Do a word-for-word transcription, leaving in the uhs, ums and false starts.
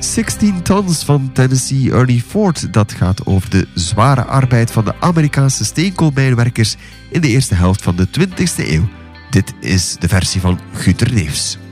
zestien Tons van Tennessee Ernie Ford. Dat gaat over de zware arbeid van de Amerikaanse steenkoolmijnwerkers in de eerste helft van de twintigste eeuw. Dit is de versie van Guter Neefs.